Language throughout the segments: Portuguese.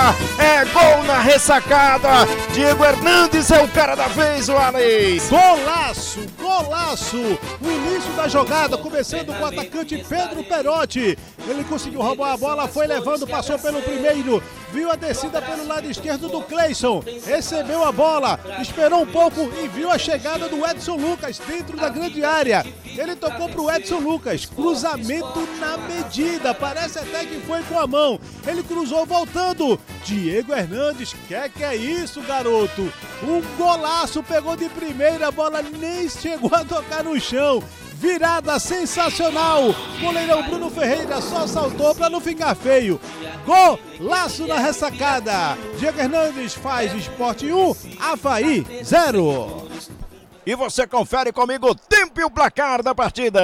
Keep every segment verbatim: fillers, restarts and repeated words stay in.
é gol na ressacada. Diego Hernandes é o cara da vez, o Alex. Golaço, golaço. O início da jogada, começando com o atacante Pedro Perotti. Ele conseguiu roubar a bola, foi levando, passou pelo primeiro, viu a descida pelo lado esquerdo do Cleison, recebeu a bola, esperou um pouco e viu a chegada do Edson Lucas dentro da grande área. Ele tocou pro Edson Lucas, cruzamento na medida, parece até que foi com a mão. Ele cruzou voltando. Diego Hernandes, que que é isso, garoto? Um golaço, pegou de primeira, a bola nem chegou a tocar no chão. Virada sensacional. Goleirão Bruno Ferreira só saltou para não ficar feio. Golaço na ressacada. Diego Hernandes faz Sport um, Avaí zero. E você confere comigo o tempo e o placar da partida.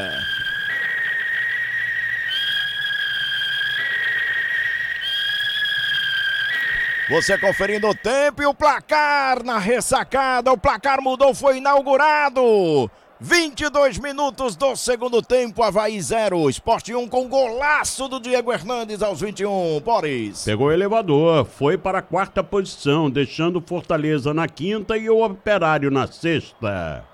Você conferindo o tempo e o placar na ressacada. O placar mudou, foi inaugurado. vinte e dois minutos do segundo tempo, Avaí zero, Sport um com golaço do Diego Hernandes aos vinte e um, Boris. Pegou o elevador, foi para a quarta posição, deixando Fortaleza na quinta e o Operário na sexta.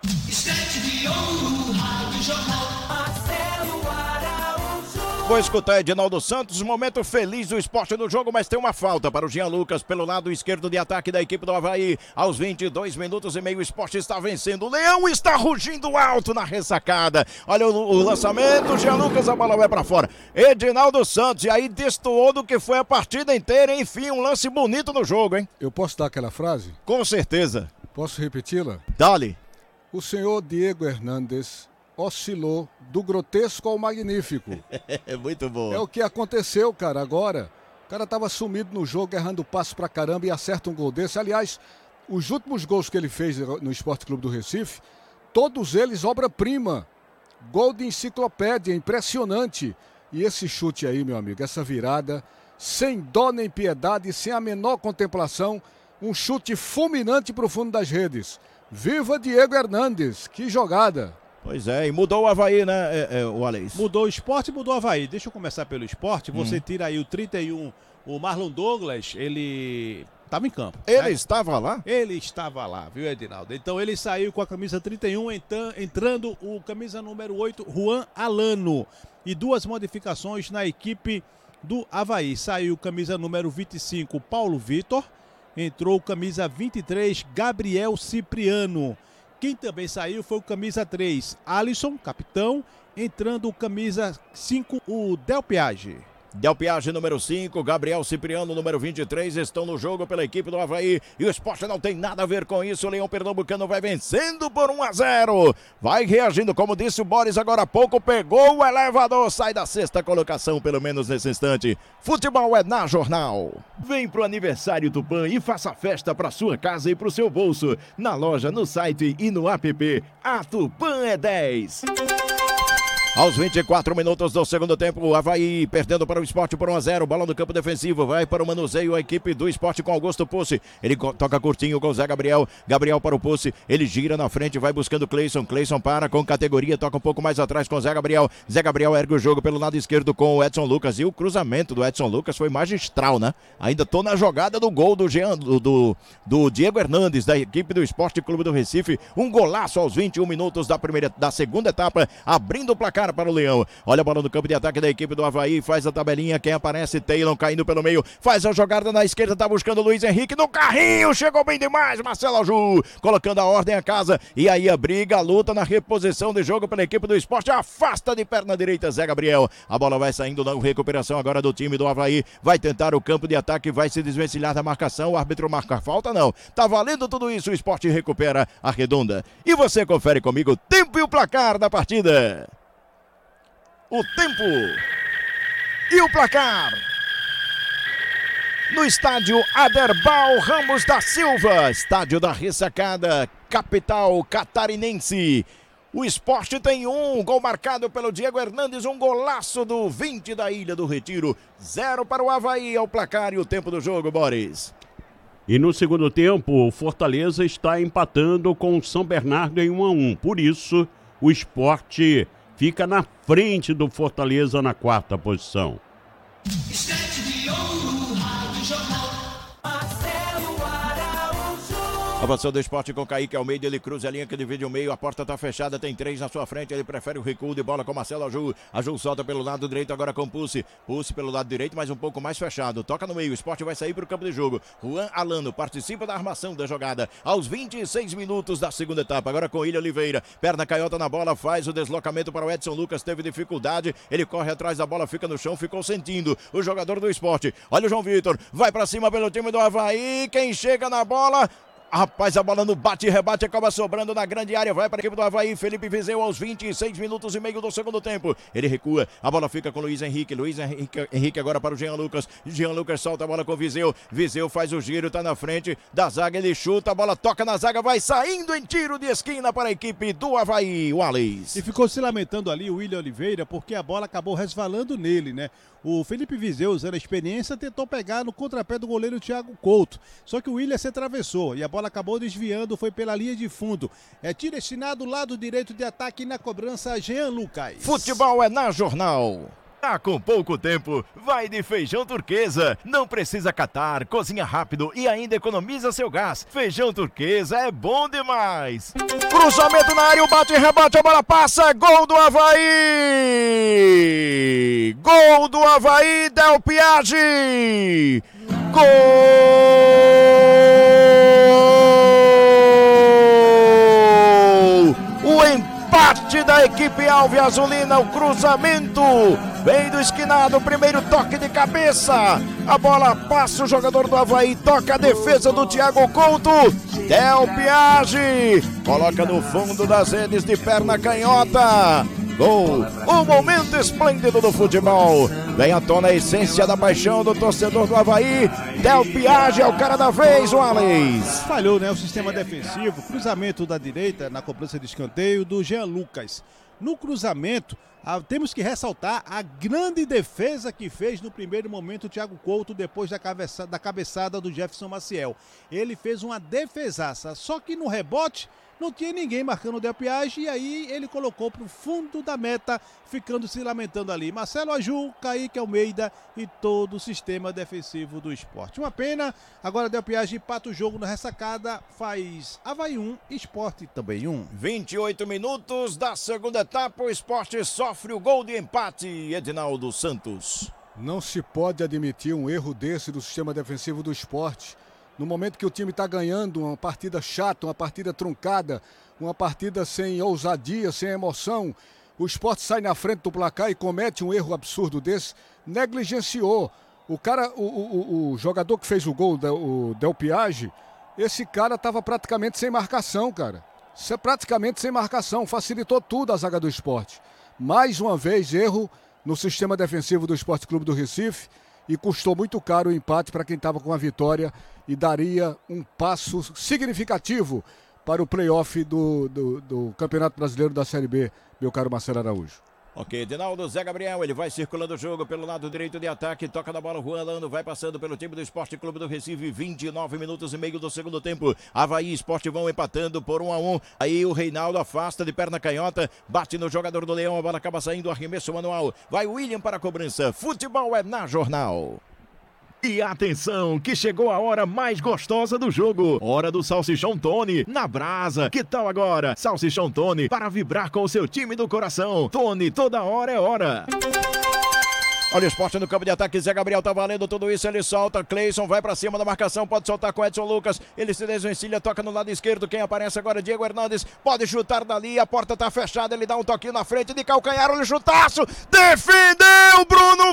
Vou escutar Edinaldo Santos, momento feliz do Sport no jogo, mas tem uma falta para o Jean Lucas pelo lado esquerdo de ataque da equipe do Avaí. Aos vinte e dois minutos e meio, o Sport está vencendo. O Leão está rugindo alto na ressacada. Olha o, o lançamento, Jean Lucas, a bola vai para fora. Edinaldo Santos, e aí destoou do que foi a partida inteira. Enfim, um lance bonito no jogo, hein? Eu posso dar aquela frase? Com certeza. Posso repeti-la? Dale. O senhor Diego Hernandes oscilou do grotesco ao magnífico. É muito bom. É o que aconteceu, cara, agora. O cara tava sumido no jogo, errando passo pra caramba e acerta um gol desse. Aliás, os últimos gols que ele fez no Esporte Clube do Recife, todos eles obra-prima. Gol de enciclopédia, impressionante. E esse chute aí, meu amigo, essa virada, sem dó nem piedade, sem a menor contemplação, um chute fulminante pro fundo das redes. Viva Diego Hernandes, que jogada! Pois é, e mudou o Avaí, né, é, é, o Alex? Mudou o Sport e mudou o Avaí. Deixa eu começar pelo Sport. Você hum. tira aí o trinta e um, o Marlon Douglas, ele estava em campo. Ele né? estava lá? Ele estava lá, viu, Edinaldo? Então ele saiu com a camisa trinta e um, entrando, entrando o camisa número oito, Juan Alano. E duas modificações na equipe do Avaí. Saiu camisa número vinte e cinco, Paulo Vitor. Entrou camisa vinte e três, Gabriel Cipriano. Quem também saiu foi o camisa três, Alisson, capitão. Entrando o camisa cinco, o Del Piage. Del Piage, número cinco, Gabriel Cipriano, número vinte e três, estão no jogo pela equipe do Avaí. E o Sport não tem nada a ver com isso. O Leão Pernambucano vai vencendo por um a zero. Vai reagindo, como disse o Boris agora há pouco. Pegou o elevador, sai da sexta colocação, pelo menos nesse instante. Futebol é na Jornal. Vem pro aniversário Tupã e faça festa pra sua casa e pro seu bolso. Na loja, no site e no app. A Tupã é dez. Aos vinte e quatro minutos do segundo tempo, o Avaí perdendo para o Sport por um a zero. Bola no campo defensivo, vai para o manuseio a equipe do Sport com Augusto Pucci. Ele toca curtinho com o Zé Gabriel. Gabriel para o Pucci, ele gira na frente, vai buscando Cleison. Cleison para com categoria, toca um pouco mais atrás com o Zé Gabriel. Zé Gabriel ergue o jogo pelo lado esquerdo com o Edson Lucas. E o cruzamento do Edson Lucas foi magistral, né? Ainda tô na jogada do gol do, Jean, do, do, do Diego Hernandes, da equipe do Esporte Clube do Recife. Um golaço aos vinte e um minutos da, primeira, da segunda etapa, abrindo o placar para o Leão. Olha a bola no campo de ataque da equipe do Avaí, faz a tabelinha, quem aparece, Taylor caindo pelo meio, faz a jogada na esquerda, tá buscando o Luiz Henrique no carrinho, chegou bem demais, Marcelo Aju, colocando a ordem a casa, e aí a briga, a luta na reposição de jogo pela equipe do Sport, afasta de perna direita Zé Gabriel, a bola vai saindo na recuperação agora do time do Avaí, vai tentar o campo de ataque, vai se desvencilhar da marcação, o árbitro marca falta, não, tá valendo tudo isso, o Sport recupera a redonda, e você confere comigo o tempo e o placar da partida. O tempo e o placar no estádio Aderbal Ramos da Silva, estádio da ressacada, capital catarinense. O Sport tem um gol marcado pelo Diego Hernandes, um golaço do vinte da Ilha do Retiro, zero para o Avaí ao placar e o tempo do jogo, Boris. E no segundo tempo, o Fortaleza está empatando com o São Bernardo em um a um, por isso o Sport fica na frente do Fortaleza na quarta posição. Avançou do Esporte com Kaique Almeida, ele cruza a linha que divide o meio, a porta tá fechada, tem três na sua frente, ele prefere o recuo de bola com Marcelo Aju. Aju solta pelo lado direito agora com Pulse. Pulse pelo lado direito, mas um pouco mais fechado. Toca no meio, o Esporte vai sair para o campo de jogo. Juan Alano participa da armação da jogada aos vinte e seis minutos da segunda etapa. Agora com William Oliveira, perna canhota na bola, faz o deslocamento para o Edson Lucas, teve dificuldade, ele corre atrás da bola, fica no chão, ficou sentindo o jogador do Esporte. Olha o João Vitor, vai para cima pelo time do Avaí, quem chega na bola... Rapaz, a bola no bate e rebate acaba sobrando na grande área, vai para a equipe do Avaí, Felipe Viseu aos vinte e seis minutos e meio do segundo tempo. Ele recua, a bola fica com Luiz Henrique, Luiz Henrique, Henrique agora para o Jean Lucas, Jean Lucas solta a bola com o Viseu, Viseu faz o giro, tá na frente da zaga, ele chuta, a bola toca na zaga, vai saindo em tiro de esquina para a equipe do Avaí, o Alex. E ficou se lamentando ali o William Oliveira, porque a bola acabou resvalando nele, né? O Felipe Viseu, usando a experiência, tentou pegar no contrapé do goleiro Thiago Couto. Só que o William se atravessou e a bola acabou desviando, foi pela linha de fundo. É tiro destinado, lado direito de ataque na cobrança, Jean Lucas. Futebol é na Jornal. Tá com pouco tempo, vai de Feijão Turquesa. Não precisa catar, cozinha rápido e ainda economiza seu gás. Feijão Turquesa é bom demais. Cruzamento na área, o bate e rebate, a bola passa, gol do Avaí! Gol do Avaí, Del Piage! Gol! O empate da equipe Alve Azulina, o cruzamento vem do esquinado, primeiro toque de cabeça, a bola passa, o jogador do Avaí toca a defesa do Thiago Couto, Del Piage coloca no fundo das redes de perna canhota. Gol, um momento esplêndido do futebol, vem à tona a essência da paixão do torcedor do Avaí, Del Piage é o cara da vez, o Alex. Falhou, né, o sistema defensivo, cruzamento da direita na cobrança de escanteio do Jean Lucas. No cruzamento, ah, temos que ressaltar a grande defesa que fez no primeiro momento o Thiago Couto depois da, cabeça, da cabeçada do Jefferson Maciel. Ele fez uma defesaça, só que no rebote não tinha ninguém marcando o Del Piage e aí ele colocou para o fundo da meta, ficando se lamentando ali. Marcelo Aju, Kaique Almeida e todo o sistema defensivo do Esporte. Uma pena, agora Del Piage empata o jogo na ressacada, faz Avaí um, Esporte também um. vinte e oito minutos da segunda etapa, o Esporte sofre o gol de empate, Edinaldo Santos. Não se pode admitir um erro desse do sistema defensivo do Esporte. No momento que o time está ganhando, uma partida chata, uma partida truncada, uma partida sem ousadia, sem emoção, o Sport sai na frente do placar e comete um erro absurdo desse, negligenciou. O cara, o, o, o jogador que fez o gol, o Del Piage, esse cara estava praticamente sem marcação, cara. Isso é praticamente sem marcação, facilitou tudo a zaga do Sport. Mais uma vez, erro no sistema defensivo do Esporte Clube do Recife e custou muito caro o empate para quem estava com a vitória e daria um passo significativo para o play-off do, do, do Campeonato Brasileiro da Série B, meu caro Marcelo Araújo. Ok, Edinaldo, Zé Gabriel, ele vai circulando o jogo pelo lado direito de ataque, toca na bola, Juan Alano vai passando pelo time do Esporte Clube do Recife, vinte e nove minutos e meio do segundo tempo, Avaí e Esporte vão empatando por um a um, aí o Reinaldo afasta de perna canhota, bate no jogador do Leão, a bola acaba saindo, arremesso manual, vai o William para a cobrança, futebol é na Jornal. E atenção, que chegou a hora mais gostosa do jogo. Hora do Salsichão Tony, na brasa. Que tal agora? Salsichão Tony, para vibrar com o seu time do coração. Tony, toda hora é hora. Olha o Esporte no campo de ataque, Zé Gabriel tá valendo tudo isso, ele solta, Cleison vai pra cima da marcação, pode soltar com Edson Lucas, ele se desvencilha, toca no lado esquerdo, quem aparece agora, Diego Hernandes, pode chutar dali, a porta tá fechada, ele dá um toquinho na frente de calcanhar, olha o chutaço, defendeu Bruno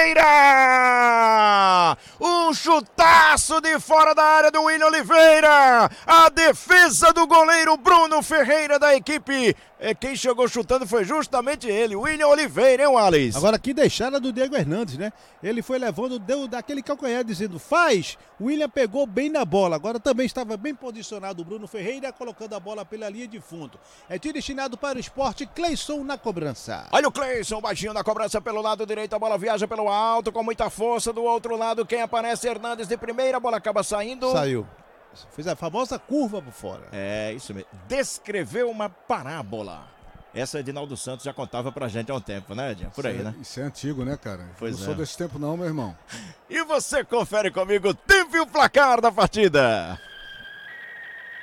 Ferreira! Um chutaço de fora da área do William Oliveira, a defesa do goleiro Bruno Ferreira da equipe, é, quem chegou chutando foi justamente ele, William Oliveira, hein, Wallace? Agora que deixada do Diego Hernandes, né? Ele foi levando, deu daquele calcanhar dizendo faz, o William pegou bem na bola, agora também estava bem posicionado o Bruno Ferreira, colocando a bola pela linha de fundo. É tiro destinado para o Esporte, Cleison na cobrança. Olha o Cleison, baixinho na cobrança pelo lado direito, a bola viaja pelo alto com muita força, do outro lado quem aparece, Hernandes de primeira, a bola acaba saindo. Saiu. Fez a famosa curva por fora. É, isso mesmo. Descreveu uma parábola. Essa Edinaldo Santos já contava pra gente há um tempo, né, Edinho? Por aí, isso é, né? Isso é antigo, né, cara? Pois não é. sou desse tempo não, meu irmão. E você confere comigo o tempo e o placar da partida.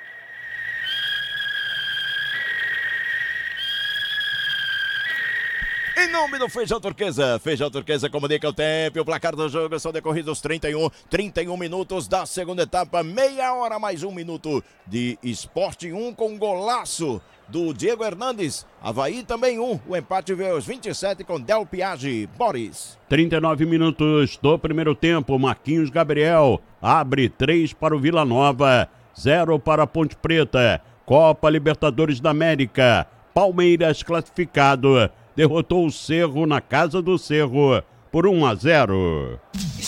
Em nome do Feijão Turquesa. Feijão Turquesa comunica o tempo. O placar do jogo são decorridos trinta e um, trinta e um minutos da segunda etapa. Meia hora mais um minuto de Esporte um com golaço do Diego Hernandes. Avaí também um. O empate veio aos vinte e sete com Del Piage. Boris. trinta e nove minutos do primeiro tempo. Marquinhos Gabriel abre três para o Vila Nova, zero para a Ponte Preta. Copa Libertadores da América. Palmeiras classificado. Derrotou o Cerro na casa do Cerro por um a zero.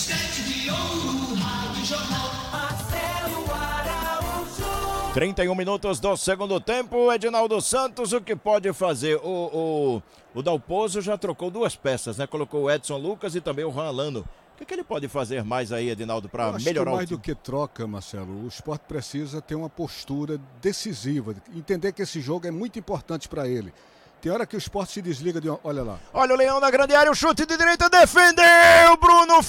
trinta e um minutos do segundo tempo. Edinaldo Santos, o que pode fazer? O, o, o Dalpozo já trocou duas peças, né? Colocou o Edson Lucas e também o Juan Alano. O que, que ele pode fazer mais aí, Edinaldo, para melhorar que o mais time? do que troca, Marcelo, o Sport precisa ter uma postura decisiva, entender que esse jogo é muito importante para ele. Tem hora que o Sport se desliga de... Olha lá. Olha o Leão na grande área, o chute de direita, defendeu Bruno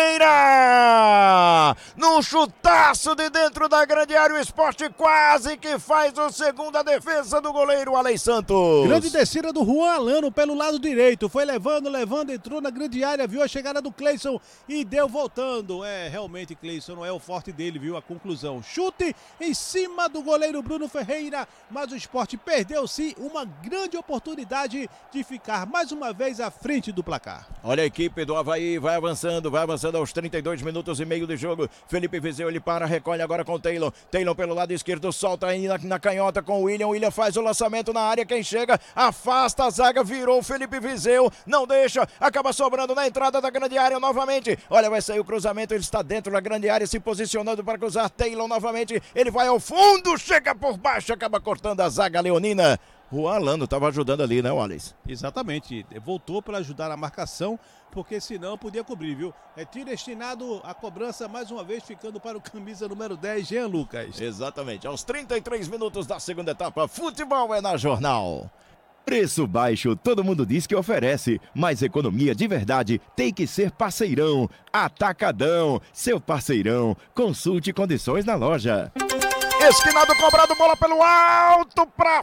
Ferreira! No chutaço de dentro da grande área, o Sport quase que faz o segundo, a defesa do goleiro Alei Santos. Grande descida do Juan Alano pelo lado direito, foi levando, levando, entrou na grande área, viu a chegada do Cleison e deu voltando. É, realmente Cleison não é o forte dele, viu a conclusão. Chute em cima do goleiro Bruno Ferreira, mas o Sport perdeu sim uma grande oportunidade oportunidade de ficar mais uma vez à frente do placar. Olha a equipe do Avaí, vai avançando, vai avançando aos trinta e dois minutos e meio de jogo. Felipe Viseu, ele para, recolhe agora com o Taylor. Taylor pelo lado esquerdo, solta aí na, na canhota com o William. O William faz o lançamento na área, quem chega, afasta a zaga, virou o Felipe Viseu, não deixa, acaba sobrando na entrada da grande área novamente. Olha, vai sair o cruzamento, ele está dentro da grande área, se posicionando para cruzar. Taylor novamente, ele vai ao fundo, chega por baixo, acaba cortando a zaga leonina. O Alano estava ajudando ali, né, Wallace? Exatamente, voltou para ajudar a marcação, porque senão podia cobrir, viu? É tiro destinado à cobrança, mais uma vez ficando para o camisa número dez, Jean Lucas. Exatamente, aos trinta e três minutos da segunda etapa, futebol é na Jornal. Preço baixo, todo mundo diz que oferece, mas economia de verdade tem que ser Parceirão. Atacadão, seu parceirão. Consulte condições na loja. Esquinado cobrado, bola pelo alto pra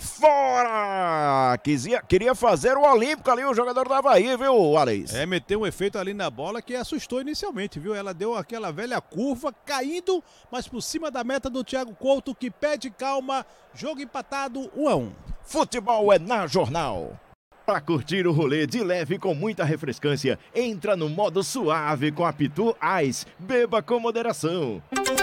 fora. Quisia, queria fazer o Olímpico ali, o jogador do Avaí, viu, Alex? É, meteu um efeito ali na bola que assustou inicialmente, viu? Ela deu aquela velha curva, caindo, mas por cima da meta do Thiago Couto, que pede calma. Jogo empatado, um a um. Futebol é na Jornal. Para curtir o rolê de leve com muita refrescância, entra no modo suave com a Pitu Ice. Beba com moderação.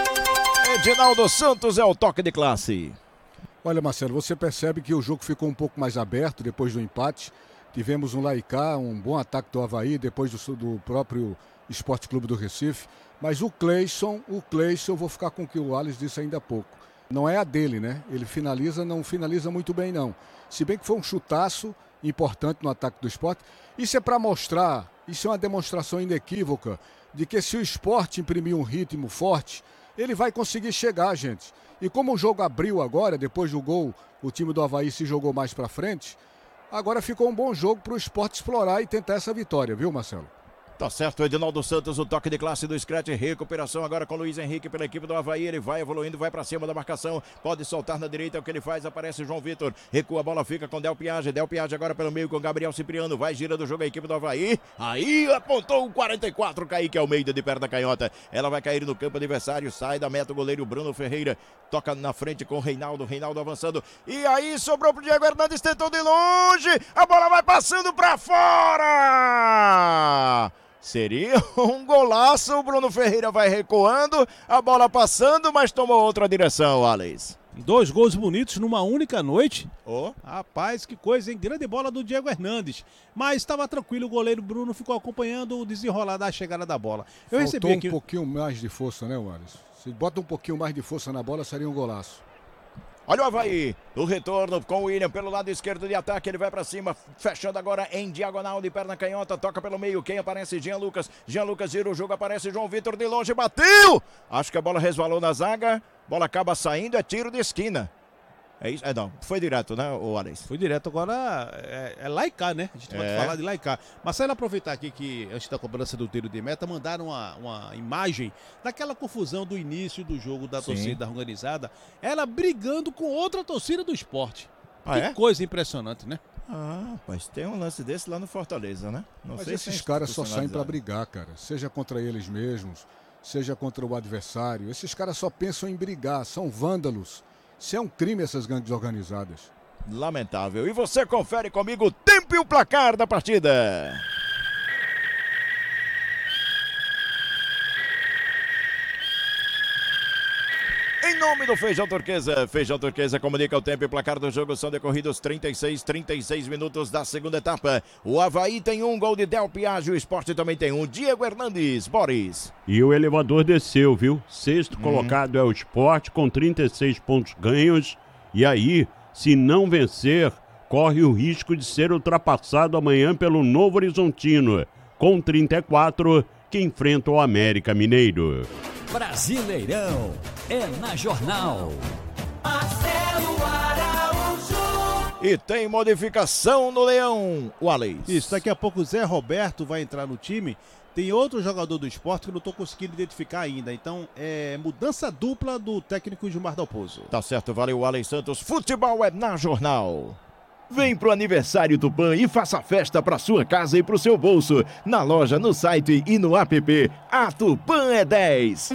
Edinaldo Santos é o toque de classe. Olha, Marcelo, você percebe que o jogo ficou um pouco mais aberto depois do empate. Tivemos um Laicá, um bom ataque do Avaí, depois do, do próprio Esporte Clube do Recife. Mas o Cleison, o Cleison, eu vou ficar com o que o Wallace disse ainda há pouco. Não é a dele, né? Ele finaliza, não finaliza muito bem, não. Se bem que foi um chutaço importante no ataque do Sport. Isso é para mostrar, isso é uma demonstração inequívoca de que se o Sport imprimir um ritmo forte, ele vai conseguir chegar, gente. E como o jogo abriu agora, depois do gol, o time do Avaí se jogou mais para frente, agora ficou um bom jogo para o Sport explorar e tentar essa vitória, viu, Marcelo? Tá certo, Edinaldo Santos, o toque de classe do Scratch, recuperação agora com o Luiz Henrique pela equipe do Avaí, ele vai evoluindo, vai pra cima da marcação, pode soltar na direita, é o que ele faz, aparece João Vitor, recua, a bola fica com Del Piage, Del Piage agora pelo meio com Gabriel Cipriano, vai girando o jogo a equipe do Avaí, aí apontou o quarenta e quatro, Kaique Almeida de perto da canhota, ela vai cair no campo adversário, sai da meta o goleiro Bruno Ferreira, toca na frente com o Reinaldo, Reinaldo avançando, e aí sobrou pro Diego Hernandes, tentou de longe, a bola vai passando pra fora! Seria um golaço, o Bruno Ferreira vai recuando, a bola passando, mas tomou outra direção, Alex. Dois gols bonitos numa única noite. Oh. Rapaz, que coisa, hein? Grande bola do Diego Hernandes. Mas estava tranquilo, o goleiro Bruno ficou acompanhando o desenrolar da chegada da bola. Eu Faltou recebi aqui um pouquinho mais de força, né, Wallace? Se bota um pouquinho mais de força na bola, seria um golaço. Olha o Avaí, o retorno com o William pelo lado esquerdo de ataque, ele vai pra cima, fechando agora em diagonal de perna canhota, toca pelo meio, quem aparece? Jean Lucas, Jean Lucas gira o jogo, aparece João Vitor de longe, bateu! Acho que a bola resvalou na zaga, bola acaba saindo, é tiro de esquina. É isso? É não, foi direto, né, o Alex? Foi direto, agora é, é Laicá, né? A gente pode É. falar de Laicá. Marcelo, aproveitar aqui que antes da cobrança do tiro de meta, mandaram uma, uma imagem daquela confusão do início do jogo da Sim. torcida organizada, ela brigando com outra torcida do esporte. Ah, que é? coisa impressionante, né? Ah, mas tem um lance desse lá no Fortaleza, né? Não Mas sei se esses é caras só saem para institucionalizado. brigar, cara. Seja contra eles mesmos, seja contra o adversário. Esses caras só pensam em brigar, são vândalos. Isso é um crime, essas gangues organizadas. Lamentável. E você confere comigo o tempo e o placar da partida. Em nome do Feijão Turquesa, Feijão Turquesa comunica o tempo e placar do jogo. São decorridos trinta e seis, trinta e seis minutos da segunda etapa. O Avaí tem um gol de Del Piage, o Sport também tem um. Diego Hernandes, Boris. E o elevador desceu, viu? Sexto hum. colocado é o Sport com trinta e seis pontos ganhos. E aí, se não vencer, corre o risco de ser ultrapassado amanhã pelo Novo Horizontino, com trinta e quatro, que enfrenta o América Mineiro. Brasileirão é na Jornal. Marcelo Araújo. E tem modificação no Leão, o Alex. Isso, daqui a pouco o Zé Roberto vai entrar no time. Tem outro jogador do Sport que eu não estou conseguindo identificar ainda. Então, é mudança dupla do técnico Gilmar Dalpozo. Tá certo, valeu, Alex Santos. Futebol é na Jornal. Vem pro aniversário Tupã e faça festa pra sua casa e pro seu bolso. Na loja, no site e no app. A Tupã é dez.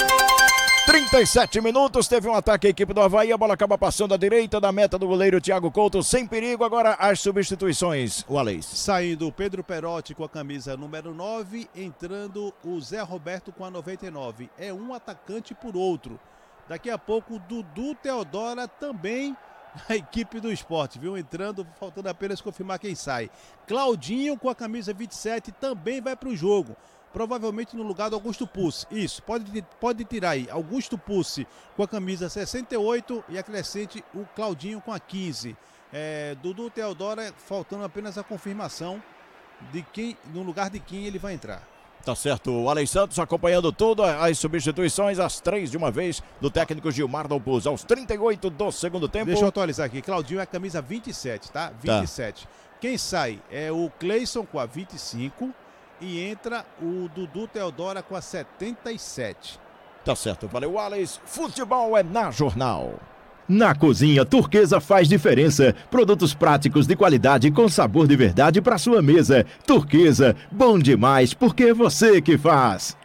trinta e sete minutos, teve um ataque à equipe do Avaí, a bola acaba passando à direita da meta do goleiro Thiago Couto, sem perigo. Agora as substituições, o Alex. Saindo o Pedro Perotti com a camisa número nove, entrando o Zé Roberto com a noventa e nove. É um atacante por outro. Daqui a pouco o Dudu Teodora também na equipe do Sport, viu? Entrando, faltando apenas confirmar quem sai. Claudinho com a camisa vinte e sete também vai para o jogo. Provavelmente no lugar do Augusto Pucci. Isso, pode, pode tirar aí. Augusto Pucci com a camisa sessenta e oito e acrescente o Claudinho com a quinze. É, Dudu Teodora, faltando apenas a confirmação de quem, no lugar de quem ele vai entrar. Tá certo, o Alex Santos acompanhando tudo, as substituições, as três de uma vez, do técnico Gilmar Dalpozo, aos trinta e oito do segundo tempo. Deixa eu atualizar aqui, Claudinho é a camisa vinte e sete, tá? vinte e sete. Tá. Quem sai é o Cleison com a vinte e cinco e entra o Dudu Teodora com a setenta e sete. Tá certo, valeu, Alex. Futebol é na Jornal. Na cozinha, Turquesa faz diferença. Produtos práticos de qualidade com sabor de verdade para sua mesa. Turquesa, bom demais porque é você que faz.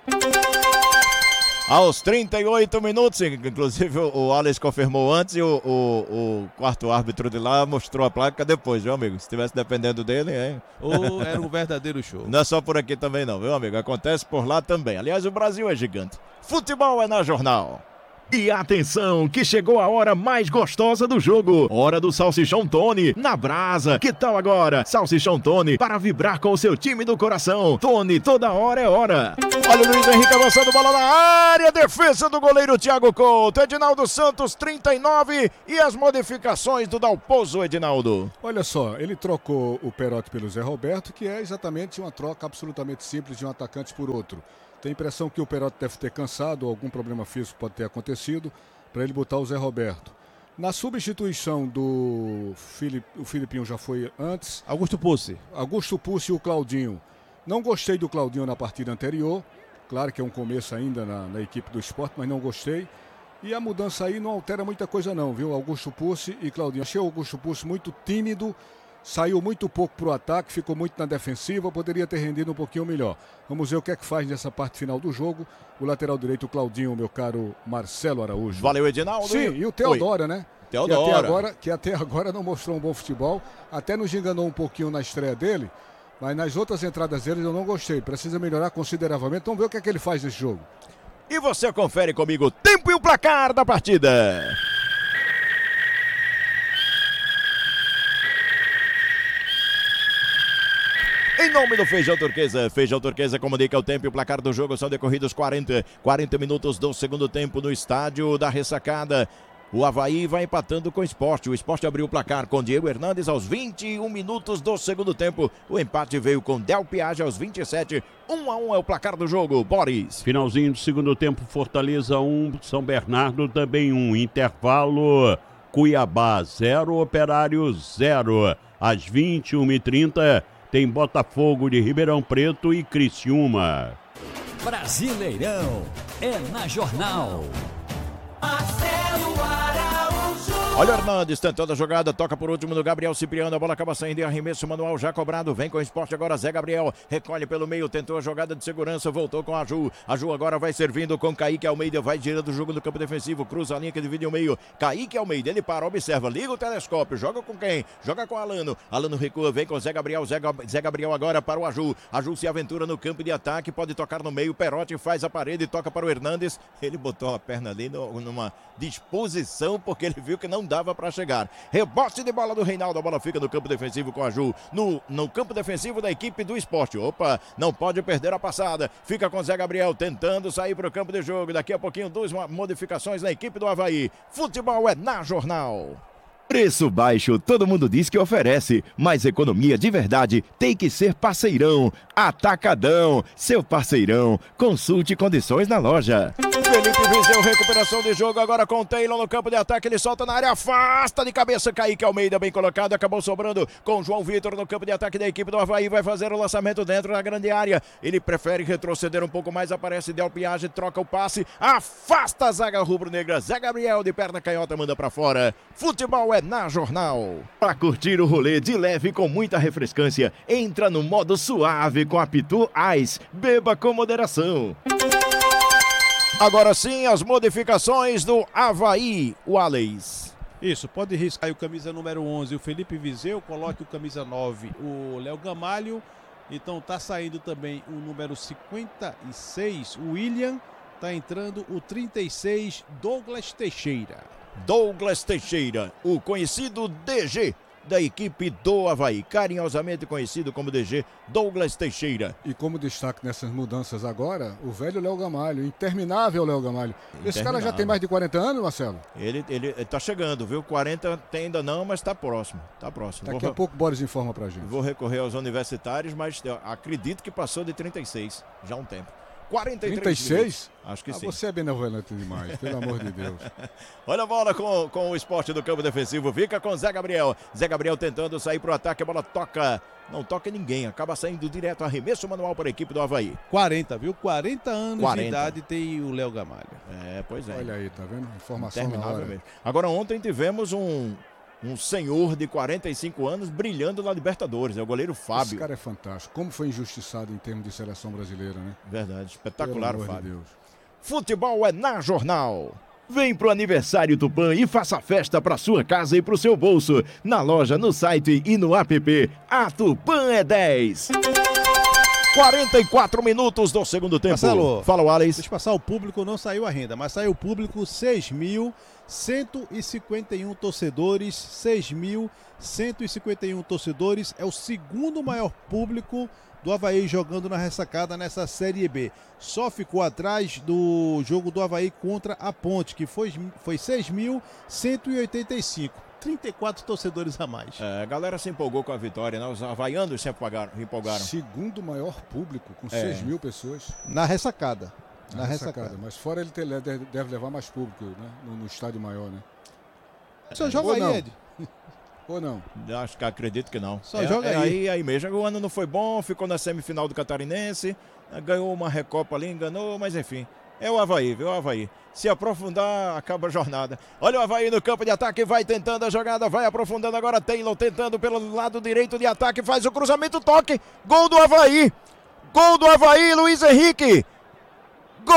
Aos trinta e oito minutos, inclusive o Alex confirmou antes e o, o, o quarto árbitro de lá mostrou a placa depois, viu, amigo? Se estivesse dependendo dele, hein? Ou era um verdadeiro show. Não é só por aqui também não, viu, amigo? Acontece por lá também. Aliás, o Brasil é gigante. Futebol é na Jornal. E atenção, que chegou a hora mais gostosa do jogo. Hora do Salsichão Tony, na brasa. Que tal agora? Salsichão Tony, para vibrar com o seu time do coração. Tony, toda hora é hora. Olha o Luiz Henrique avançando, bola na área. Defesa do goleiro Thiago Couto. Edinaldo Santos, trinta e nove. E as modificações do Dalpozo, Edinaldo. Olha só, ele trocou o Perotti pelo Zé Roberto, que é exatamente uma troca absolutamente simples de um atacante por outro. Tem a impressão que o Perotti deve ter cansado, algum problema físico pode ter acontecido, para ele botar o Zé Roberto. Na substituição do Filip, o Filipinho já foi antes. Augusto Pucci. Augusto Pucci e o Claudinho. Não gostei do Claudinho na partida anterior. Claro que é um começo ainda na, na equipe do Sport, mas não gostei. E a mudança aí não altera muita coisa não, viu? Augusto Pucci e Claudinho. Achei o Augusto Pucci muito tímido. Saiu muito pouco para o ataque, ficou muito na defensiva, poderia ter rendido um pouquinho melhor. Vamos ver o que é que faz nessa parte final do jogo. O lateral direito, o Claudinho, meu caro Marcelo Araújo. Valeu, Edinaldo. Sim, e o Teodora, Oi. né? Teodora. Que até, agora, que até agora não mostrou um bom futebol. Até nos enganou um pouquinho na estreia dele, mas nas outras entradas dele eu não gostei. Precisa melhorar consideravelmente. Vamos ver o que é que ele faz nesse jogo. E você confere comigo o tempo e o placar da partida. Em nome do Feijão Turquesa, Feijão Turquesa comunica o tempo e o placar do jogo. São decorridos quarenta, quarenta minutos do segundo tempo no estádio da Ressacada. O Avaí vai empatando com o Sport. O Sport abriu o placar com Diego Hernandes aos vinte e um minutos do segundo tempo. O empate veio com Del Piage aos vinte e sete. um a um é o placar do jogo. Boris. Finalzinho do segundo tempo, Fortaleza um, São Bernardo também um. Intervalo, Cuiabá zero, Operário zero. Às vinte e uma e trinta tem Botafogo de Ribeirão Preto e Criciúma. Brasileirão é na Jornal. Marcelo Araújo. Olha o Hernandes tentando a jogada, toca por último no Gabriel Cipriano, a bola acaba saindo em arremesso manual já cobrado, vem com o esporte agora Zé Gabriel, recolhe pelo meio, tentou a jogada de segurança, voltou com a Ju, a Ju agora vai servindo com Kaique Almeida, vai girando o jogo no campo defensivo, cruza a linha que divide o meio, Kaique Almeida, ele para, observa, liga o telescópio, joga com quem? Joga com Alano, Alano recua, vem com Zé Gabriel, Zé, Zé Gabriel agora para o Aju, Aju se aventura no campo de ataque, pode tocar no meio, Perotti faz a parede, toca para o Hernandes, ele botou a perna ali no, numa disposição, porque ele viu que não dava para chegar. Rebote de bola do Reinaldo, a bola fica no campo defensivo com a Ju, no, no campo defensivo da equipe do esporte. Opa, não pode perder a passada, fica com Zé Gabriel tentando sair para o campo de jogo. Daqui a pouquinho duas modificações na equipe do Avaí. Futebol é na Jornal. Preço baixo, todo mundo diz que oferece, mas economia de verdade tem que ser Parceirão. Atacadão, seu parceirão. Consulte condições na loja. Felipe Viseu, recuperação de jogo agora com o Taylor no campo de ataque, ele solta na área, afasta de cabeça, Kaique Almeida bem colocado, acabou sobrando com o João Vitor no campo de ataque da equipe do Avaí, vai fazer o lançamento dentro da grande área, ele prefere retroceder um pouco mais, aparece Del Piage, troca o passe, afasta a zaga rubro-negra, Zé Gabriel de perna canhota manda pra fora. Futebol é na Jornal. Para curtir o rolê de leve com muita refrescância, entra no modo suave com a Pitu Ice, beba com moderação. Agora sim, as modificações do Avaí, o Alex. Isso, pode riscar o camisa número onze, o Felipe Viseu, coloque o camisa nove, o Léo Gamalho. Então tá saindo também o número cinquenta e seis, o William. Tá entrando o trinta e seis, Douglas Teixeira. Douglas Teixeira, o conhecido D G da equipe do Avaí, carinhosamente conhecido como D G Douglas Teixeira. E como destaque nessas mudanças agora, o velho Léo Gamalho, interminável Léo Gamalho. Esse cara já tem mais de quarenta anos, Marcelo? Ele, ele, ele tá chegando, viu? quarenta tem ainda não, mas tá próximo, tá próximo. Daqui vou, a pouco o Boris informa pra gente. Vou recorrer aos universitários, mas eu acredito que passou de trinta e seis, já há um tempo. quarenta e três trinta e seis? Minutos. Acho que ah, sim. Você é benevolente demais, pelo amor de Deus. Olha a bola com, com o esporte do campo defensivo. Fica com Zé Gabriel. Zé Gabriel tentando sair para o ataque. A bola toca. Não toca ninguém. Acaba saindo direto. Arremesso manual para a equipe do Avaí. quarenta, viu? quarenta anos quarenta. De idade tem o Léo Gamalho. É, pois é. Olha aí, tá vendo? Informação na hora. Mesmo. Agora ontem tivemos um... Um senhor de quarenta e cinco anos brilhando na Libertadores, é o goleiro Fábio. Esse cara é fantástico. Como foi injustiçado em termos de seleção brasileira, né? Verdade, espetacular o Fábio. De Deus. Futebol é na Jornal. Vem pro aniversário Tupã e faça festa pra sua casa e pro seu bolso. Na loja, no site e no app. A Tupã é dez. quarenta e quatro minutos do segundo tempo. Marcelo, fala o Alex. Deixa eu passar o público, não saiu a renda, mas saiu o público seis mil cento e cinquenta e um torcedores, seis mil cento e cinquenta e um torcedores, é o segundo maior público do Avaí jogando na ressacada nessa Série B. Só ficou atrás do jogo do Avaí contra a Ponte, que foi, foi seis mil cento e oitenta e cinco. trinta e quatro torcedores a mais. É, a galera se empolgou com a vitória, né? Os havaianos se empolgaram. empolgaram. Segundo maior público, com É. seis mil pessoas. Na ressacada. Na, Na ressacada. ressacada. Mas fora ele ter- deve, deve levar mais público, né? No, no estádio maior, né? Só joga Ou aí, não. Ed. Ou não? Acho que acredito que não. Só é, joga é aí. aí. Aí mesmo. O ano não foi bom, ficou na semifinal do Catarinense, ganhou uma Recopa ali, enganou, mas enfim. É o Avaí, viu? O Avaí. Se aprofundar, acaba a jornada. Olha o Avaí no campo de ataque, vai tentando a jogada, vai aprofundando agora. Taylor tentando pelo lado direito de ataque, faz o cruzamento, toque. Gol do Avaí. Gol do Avaí, Luiz Henrique.